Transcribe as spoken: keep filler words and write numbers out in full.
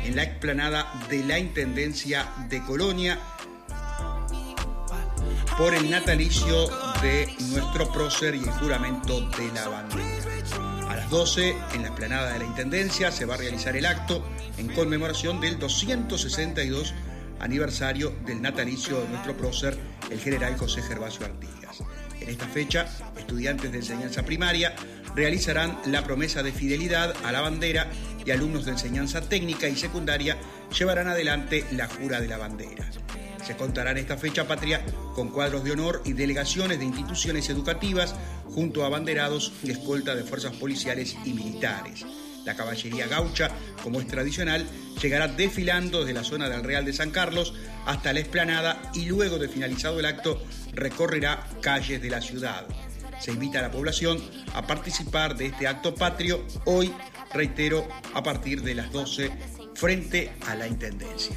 en la explanada de la Intendencia de Colonia por el natalicio de nuestro prócer y el juramento de la bandera. A las doce, en la explanada de la Intendencia, se va a realizar el acto en conmemoración del doscientos sesenta y dos aniversario del natalicio de nuestro prócer, el general José Gervasio Artigas. En esta fecha, estudiantes de enseñanza primaria realizarán la promesa de fidelidad a la bandera y alumnos de enseñanza técnica y secundaria llevarán adelante la jura de la bandera. Se contará en esta fecha patria con cuadros de honor y delegaciones de instituciones educativas junto a abanderados y escolta de fuerzas policiales y militares. La caballería gaucha, como es tradicional, llegará desfilando desde la zona del Real de San Carlos hasta la explanada y luego de finalizado el acto recorrerá calles de la ciudad. Se invita a la población a participar de este acto patrio hoy, reitero, a partir de las doce frente a la Intendencia.